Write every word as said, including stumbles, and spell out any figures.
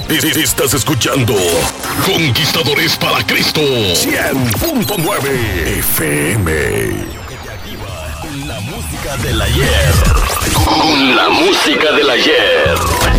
Estás escuchando Conquistadores para Cristo cien punto nueve F M. Con la música del ayer. Con la música del ayer.